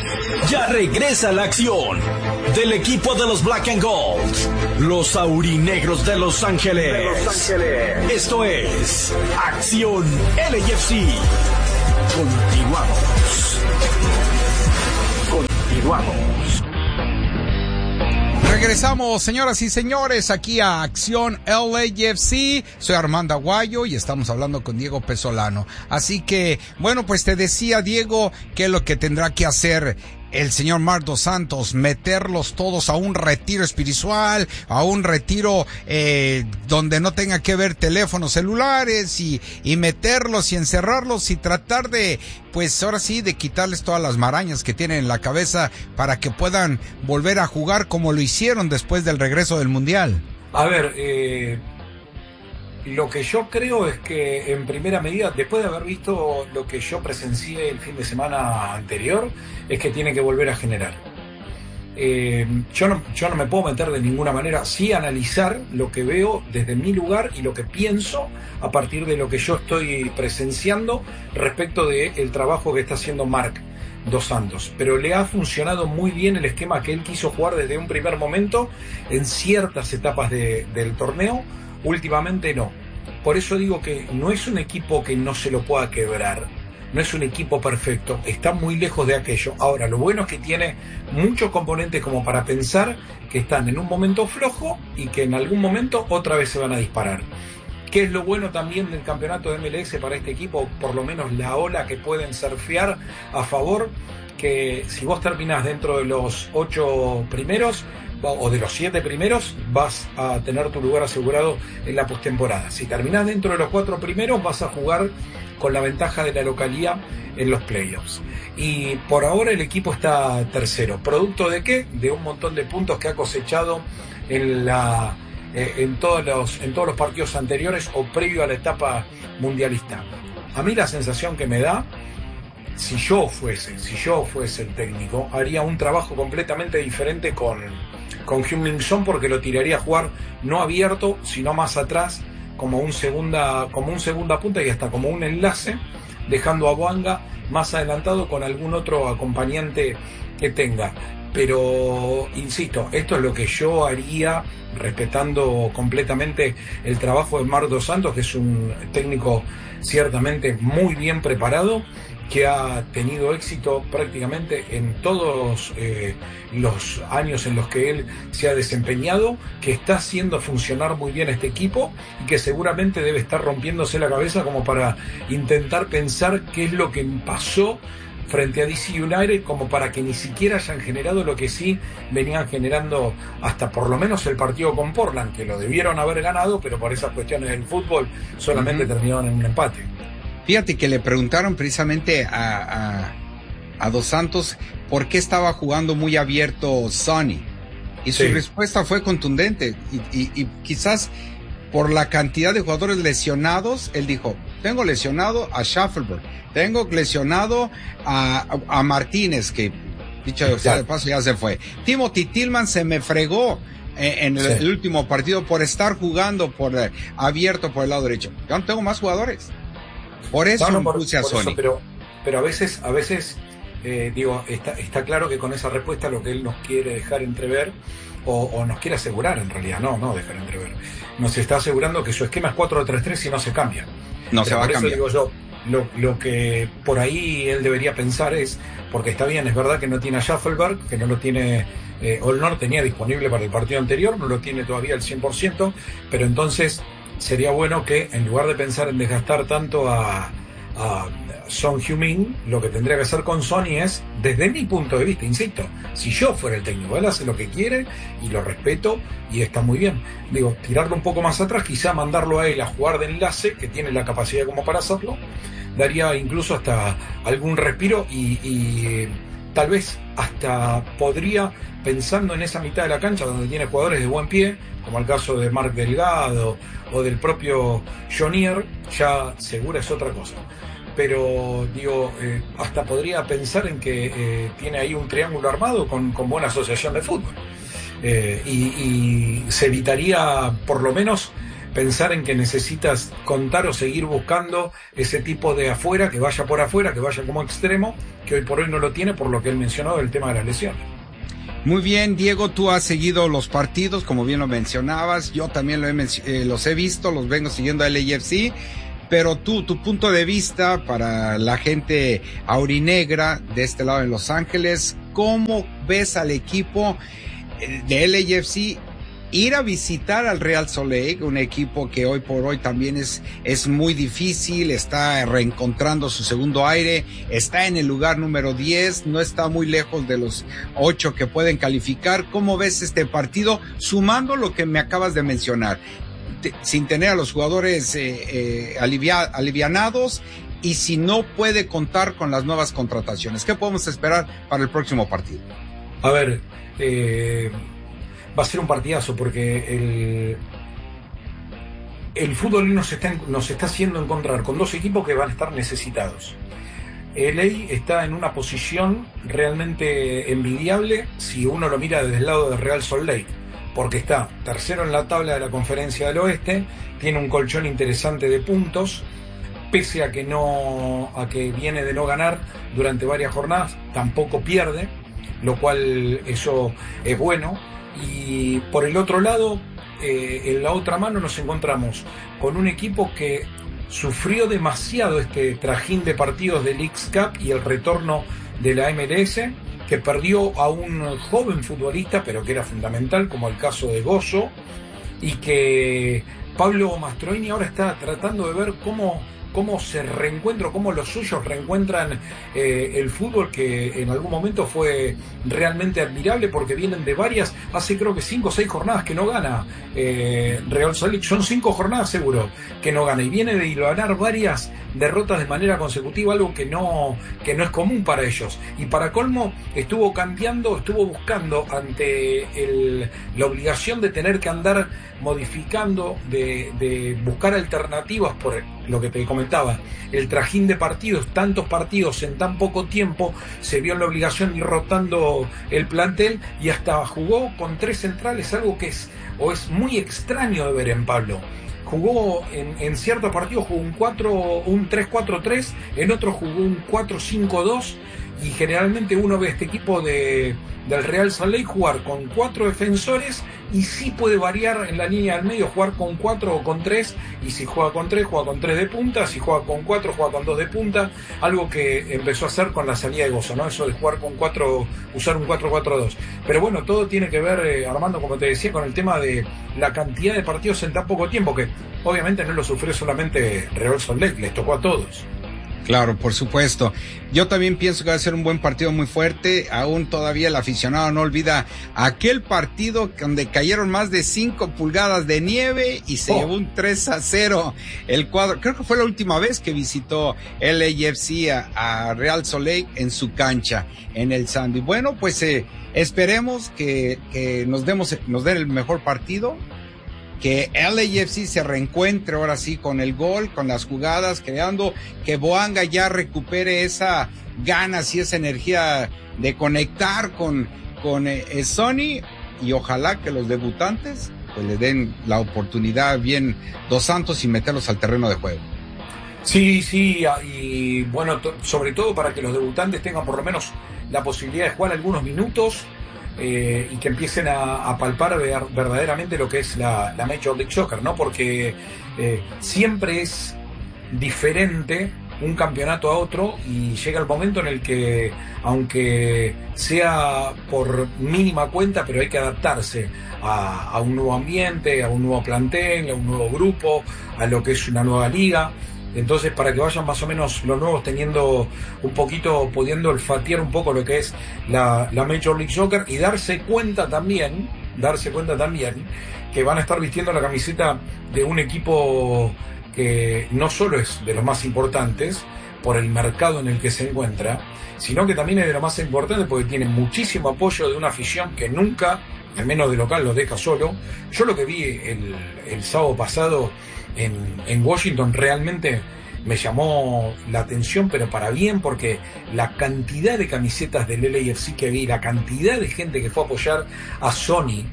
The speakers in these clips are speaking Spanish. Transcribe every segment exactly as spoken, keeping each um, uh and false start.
Ya regresa la acción del equipo de los Black and Gold, los aurinegros de Los Ángeles. De Los Ángeles. Esto es Acción L A F C. Continuamos. Continuamos. Regresamos, señoras y señores, aquí a Acción L A F C. Soy Armando Aguayo y estamos hablando con Diego Pesolano. Así que, bueno, pues te decía, Diego, qué es lo que tendrá que hacer el señor Marc Dos Santos, meterlos todos a un retiro espiritual, a un retiro eh, donde no tenga que ver teléfonos celulares y, y meterlos y encerrarlos y tratar de, pues ahora sí, de quitarles todas las marañas que tienen en la cabeza para que puedan volver a jugar como lo hicieron después del regreso del Mundial. A ver, eh... lo que yo creo es que en primera medida, después de haber visto lo que yo presencié el fin de semana anterior, es que tiene que volver a generar. Eh, yo, no, yo no me puedo meter de ninguna manera, sí analizar lo que veo desde mi lugar y lo que pienso a partir de lo que yo estoy presenciando respecto del trabajo que está haciendo Marc Dos Santos. Pero le ha funcionado muy bien el esquema que él quiso jugar desde un primer momento en ciertas etapas de, del torneo. Últimamente no. Por eso digo que no es un equipo que no se lo pueda quebrar. No es un equipo perfecto. Está muy lejos de aquello. Ahora, lo bueno es que tiene muchos componentes como para pensar que están en un momento flojo y que en algún momento otra vez se van a disparar. ¿Qué es lo bueno también del campeonato de M L S para este equipo? Por lo menos la ola que pueden surfear a favor, que si vos terminás dentro de los ocho primeros o de los siete primeros, vas a tener tu lugar asegurado en la postemporada. Si terminás dentro de los cuatro primeros, vas a jugar con la ventaja de la localía en los playoffs. Y por ahora el equipo está tercero. ¿Producto de qué? De un montón de puntos que ha cosechado en la eh, en todos los en todos los partidos anteriores o previo a la etapa mundialista. A mí la sensación que me da, si yo fuese, si yo fuese el técnico, haría un trabajo completamente diferente con con Heung-min Son, porque lo tiraría a jugar no abierto, sino más atrás, como un segunda, como un segunda punta y hasta como un enlace, dejando a Bouanga más adelantado con algún otro acompañante que tenga. Pero, insisto, esto es lo que yo haría, respetando completamente el trabajo de Marc Dos Santos, que es un técnico ciertamente muy bien preparado, que ha tenido éxito prácticamente en todos eh, los años en los que él se ha desempeñado, que está haciendo funcionar muy bien este equipo y que seguramente debe estar rompiéndose la cabeza como para intentar pensar qué es lo que pasó frente a D C United, como para que ni siquiera hayan generado lo que sí venían generando hasta por lo menos el partido con Portland, que lo debieron haber ganado, pero por esas cuestiones del fútbol solamente uh-huh. terminaron en un empate. Fíjate que le preguntaron precisamente a, a, a Dos Santos por qué estaba jugando muy abierto Sonny. Y su sí. respuesta fue contundente. Y, y, y quizás por la cantidad de jugadores lesionados, él dijo, tengo lesionado a Schaffelberg, tengo lesionado a, a, a Martínez, que dicho sea de paso ya se fue. Timothy Tillman se me fregó en, en sí. el, el último partido por estar jugando por eh, abierto por el lado derecho. Yo no tengo más jugadores. Por eso no, no, por, puse a Sony. Eso, pero, pero a veces, a veces eh, digo, está, está claro que con esa respuesta lo que él nos quiere dejar entrever, o, o nos quiere asegurar en realidad, no, no dejar entrever, nos está asegurando que su esquema es cuatro tres tres y no se cambia. No pero se va a cambiar. Por eso digo yo, lo, lo que por ahí él debería pensar es, porque está bien, es verdad que no tiene a Schaffelberg, que no lo tiene, eh, o no lo tenía disponible para el partido anterior, no lo tiene todavía al cien por ciento, pero entonces sería bueno que en lugar de pensar en desgastar tanto a, a Son Heung-min, lo que tendría que hacer con Sonny es, desde mi punto de vista, insisto, si yo fuera el técnico, él hace lo que quiere y lo respeto y está muy bien, digo, tirarlo un poco más atrás, quizá mandarlo a él a jugar de enlace, que tiene la capacidad como para hacerlo, daría incluso hasta algún respiro y, y tal vez hasta podría, pensando en esa mitad de la cancha donde tiene jugadores de buen pie, como el caso de Marc Delgado o del propio Jonier, ya segura es otra cosa. Pero digo, eh, hasta podría pensar en que eh, tiene ahí un triángulo armado con, con buena asociación de fútbol. Eh, y, y se evitaría por lo menos pensar en que necesitas contar o seguir buscando ese tipo de afuera, que vaya por afuera, que vaya como extremo, que hoy por hoy no lo tiene por lo que él mencionó del tema de las lesiones. Muy bien, Diego, tú has seguido los partidos, como bien lo mencionabas, yo también lo he menc- eh, los he visto, los vengo siguiendo a L A F C, pero tú, tu punto de vista para la gente aurinegra de este lado en Los Ángeles, ¿cómo ves al equipo de L A F C ir a visitar al Real Salt Lake, un equipo que hoy por hoy también es, es muy difícil, está reencontrando su segundo aire, está en el lugar número diez, no está muy lejos de los ocho que pueden calificar? ¿Cómo ves este partido, sumando lo que me acabas de mencionar, Te, sin tener a los jugadores eh, eh, alivia, alivianados, y si no puede contar con las nuevas contrataciones? ¿Qué podemos esperar para el próximo partido? A ver, eh... va a ser un partidazo porque el, el fútbol nos está, nos está haciendo encontrar con dos equipos que van a estar necesitados. L A está en una posición realmente envidiable si uno lo mira desde el lado del Real Salt Lake, porque está tercero en la tabla de la Conferencia del Oeste, tiene un colchón interesante de puntos, pese a que, no, a que viene de no ganar durante varias jornadas, tampoco pierde, lo cual eso es bueno. Y por el otro lado, eh, en la otra mano nos encontramos con un equipo que sufrió demasiado este trajín de partidos de Leagues Cup y el retorno de la M L S, que perdió a un joven futbolista, pero que era fundamental, como el caso de Gozo, y que Pablo Mastroeni ahora está tratando de ver cómo... cómo se reencuentra, cómo los suyos reencuentran eh, el fútbol, que en algún momento fue realmente admirable, porque vienen de varias, hace creo que cinco o seis jornadas que no gana eh, Real Salt Lake, son cinco jornadas seguro que no gana, y viene de ganar varias derrotas de manera consecutiva, algo que no, que no es común para ellos, y para colmo estuvo cambiando, estuvo buscando ante el, la obligación de tener que andar modificando, de, de buscar alternativas por lo que te comentaba, el trajín de partidos, tantos partidos en tan poco tiempo, se vio en la obligación de ir rotando el plantel, y hasta jugó con tres centrales, algo que es o es muy extraño de ver en Pablo. Jugó en, en ciertos partidos jugó un cuatro, un tres cuatro tres, en otros jugó un cuatro cinco dos, y generalmente uno ve este equipo de, del Real Salt Lake jugar con cuatro defensores, y sí puede variar en la línea del medio, jugar con cuatro o con tres, y si juega con tres, juega con tres de punta, si juega con cuatro, juega con dos de punta, algo que empezó a hacer con la salida de Gozo, ¿no? Eso de jugar con cuatro, usar un cuatro cuatro dos. Pero bueno, todo tiene que ver, eh, Armando, como te decía, con el tema de la cantidad de partidos en tan poco tiempo, que obviamente no lo sufrió solamente Real Salt Lake, les tocó a todos. Claro, por supuesto. Yo también pienso que va a ser un buen partido, muy fuerte. Aún todavía el aficionado no olvida aquel partido donde cayeron más de cinco pulgadas de nieve y se oh. llevó un tres a cero el cuadro. Creo que fue la última vez que visitó L A F C a, a Real Salt Lake en su cancha, en el Sandy. Bueno, pues eh, esperemos que, que nos demos, nos den el mejor partido, que L A F C se reencuentre ahora sí con el gol, con las jugadas, creando, que Boanga ya recupere esa ganas y esa energía de conectar con, con eh, Sony, y ojalá que los debutantes pues le den la oportunidad bien Dos Santos y meterlos al terreno de juego. Sí, sí, y bueno, to- sobre todo para que los debutantes tengan por lo menos la posibilidad de jugar algunos minutos, Eh, y que empiecen a, a palpar ver, verdaderamente lo que es la, la Major League Soccer, ¿no? Porque eh, siempre es diferente un campeonato a otro, y llega el momento en el que, aunque sea por mínima cuenta, pero hay que adaptarse a, a un nuevo ambiente, a un nuevo plantel, a un nuevo grupo, a lo que es una nueva liga. Entonces, para que vayan más o menos los nuevos teniendo un poquito, pudiendo olfatear un poco lo que es la, la Major League Soccer, y darse cuenta también, darse cuenta también que van a estar vistiendo la camiseta de un equipo que no solo es de los más importantes por el mercado en el que se encuentra, sino que también es de lo más importante porque tiene muchísimo apoyo de una afición que nunca, al menos de local, los deja solo. Yo lo que vi el, el sábado pasado en, en Washington realmente me llamó la atención, pero para bien, porque la cantidad de camisetas del L A F C que vi, la cantidad de gente que fue a apoyar a Sony,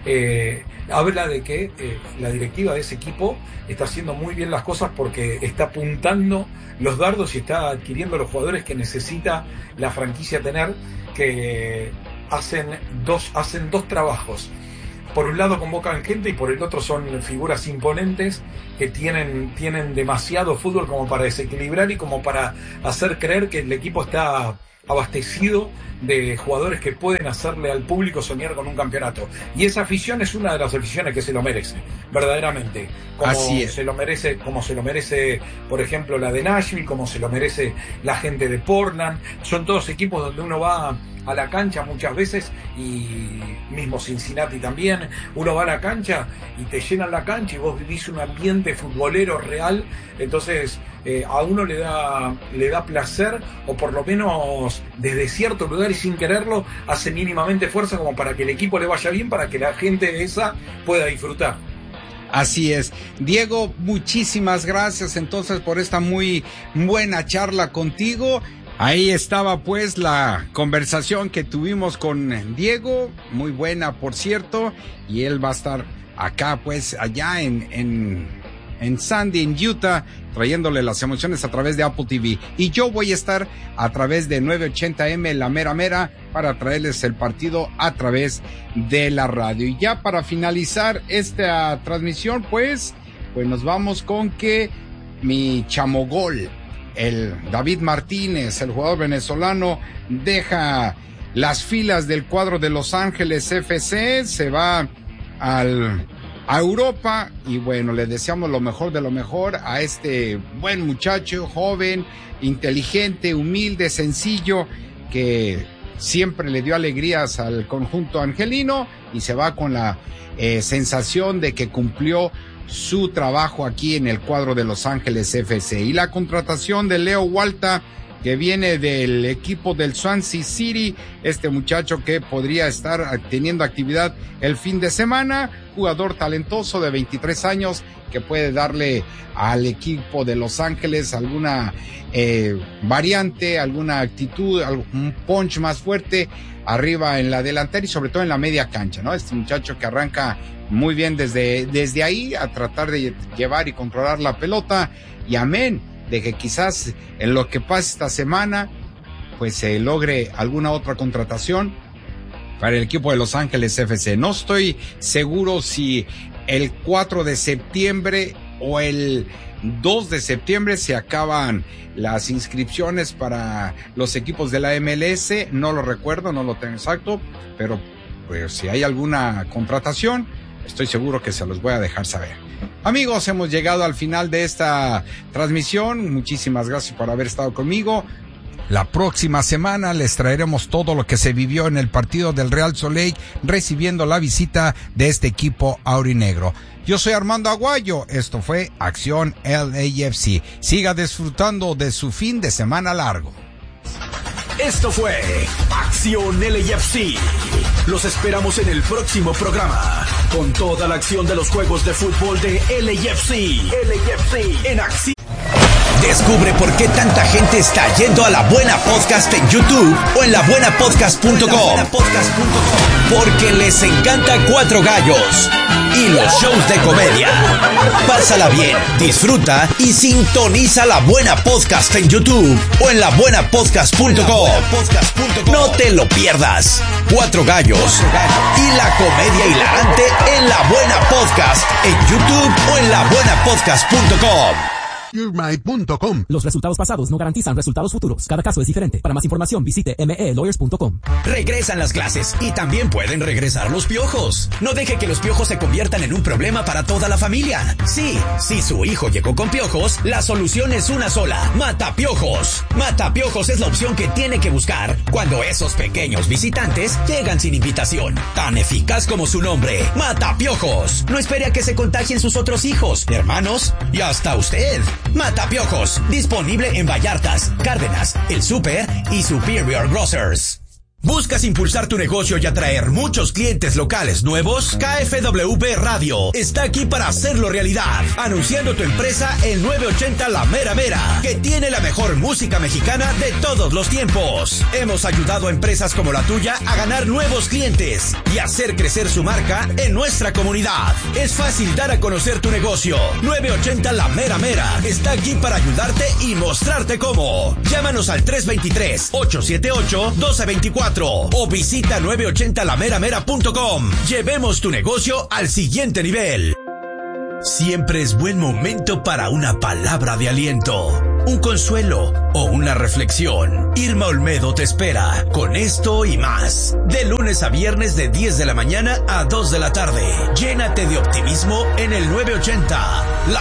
eh, habla de que eh, la directiva de ese equipo está haciendo muy bien las cosas, porque está apuntando los dardos y está adquiriendo los jugadores que necesita la franquicia tener, que hacen dos, hacen dos trabajos. Por un lado convocan gente y por el otro son figuras imponentes que tienen, tienen demasiado fútbol como para desequilibrar y como para hacer creer que el equipo está abastecido de jugadores que pueden hacerle al público soñar con un campeonato. Y esa afición es una de las aficiones que se lo merece, verdaderamente. Como Así es. se lo merece, como se lo merece, por ejemplo, la de Nashville, como se lo merece la gente de Portland. Son todos equipos donde uno va a la cancha muchas veces, y mismo Cincinnati también, uno va a la cancha y te llenan la cancha y vos vivís un ambiente futbolero real. Entonces eh, a uno le da le da placer, o por lo menos desde cierto lugar y sin quererlo hace mínimamente fuerza como para que el equipo le vaya bien, para que la gente esa pueda disfrutar. Así es. Diego, muchísimas gracias entonces por esta muy buena charla contigo. Ahí estaba pues la conversación que tuvimos con Diego, muy buena por cierto, y él va a estar acá pues allá en, en, en Sandy, en Utah, trayéndole las emociones a través de Apple T V. Y yo voy a estar a través de nueve ochenta eme, la mera mera, para traerles el partido a través de la radio. Y ya para finalizar esta transmisión pues, pues nos vamos con que mi chamogol, el David Martínez, el jugador venezolano, deja las filas del cuadro de Los Ángeles F C, se va al, a Europa, y bueno, le deseamos lo mejor de lo mejor a este buen muchacho, joven, inteligente, humilde, sencillo, que siempre le dio alegrías al conjunto angelino, y se va con la eh, sensación de que cumplió su trabajo aquí en el cuadro de Los Ángeles F C. Y la contratación de Leo Walta, que viene del equipo del Swansea City, este muchacho que podría estar teniendo actividad el fin de semana, jugador talentoso de veintitrés años, que puede darle al equipo de Los Ángeles alguna eh, variante, alguna actitud, un punch más fuerte arriba en la delantera y sobre todo en la media cancha, ¿no? Este muchacho que arranca muy bien desde, desde ahí a tratar de llevar y controlar la pelota, y amén de que quizás en lo que pase esta semana pues se logre alguna otra contratación para el equipo de Los Ángeles F C. No estoy seguro si el cuatro de septiembre o el dos de septiembre se acaban las inscripciones para los equipos de la M L S, no lo recuerdo, no lo tengo exacto, pero pues si hay alguna contratación, estoy seguro que se los voy a dejar saber. Amigos, hemos llegado al final de esta transmisión. Muchísimas gracias por haber estado conmigo. La próxima semana les traeremos todo lo que se vivió en el partido del Real Soleil, recibiendo la visita de este equipo aurinegro. Yo soy Armando Aguayo, esto fue Acción L A F C. Siga disfrutando de su fin de semana largo. Esto fue Acción L A F C. Los esperamos en el próximo programa con toda la acción de los juegos de fútbol de L A F C. L A F C en acción. Descubre por qué tanta gente está yendo a La Buena Podcast en YouTube o en la buena podcast punto com. Porque les encanta Cuatro Gallos y los shows de comedia. Pásala bien, disfruta y sintoniza La Buena Podcast en YouTube o en la buena podcast punto com. No te lo pierdas. Cuatro Gallos y la comedia hilarante en La Buena Podcast en YouTube o en la buena podcast punto com. Los resultados pasados no garantizan resultados futuros. Cada caso es diferente. Para más información visite m e lawyers punto com. Regresan las clases y también pueden regresar los piojos. No deje que los piojos se conviertan en un problema para toda la familia. Sí, si su hijo llegó con piojos, la solución es una sola: Matapiojos. Matapiojos es la opción que tiene que buscar cuando esos pequeños visitantes llegan sin invitación. Tan eficaz como su nombre, Matapiojos. No espere a que se contagien sus otros hijos, hermanos y hasta usted. Matapiojos, disponible en Vallartas, Cárdenas, El Super y Superior Grocers. ¿Buscas impulsar tu negocio y atraer muchos clientes locales nuevos? K F W B Radio está aquí para hacerlo realidad, anunciando tu empresa en nueve ochenta La Mera Mera, que tiene la mejor música mexicana de todos los tiempos. Hemos ayudado a empresas como la tuya a ganar nuevos clientes y hacer crecer su marca en nuestra comunidad. Es fácil dar a conocer tu negocio. nueve ochenta La Mera Mera está aquí para ayudarte y mostrarte cómo. Llámanos al tres dos tres, ocho siete ocho, uno dos dos cuatro o visita nueve ochenta la mera mera punto com. Llevemos tu negocio al siguiente nivel. Siempre es buen momento para una palabra de aliento, un consuelo o una reflexión. Irma Olmedo te espera con esto y más. De lunes a viernes de diez de la mañana a dos de la tarde. Llénate de optimismo en el nueve ochenta. La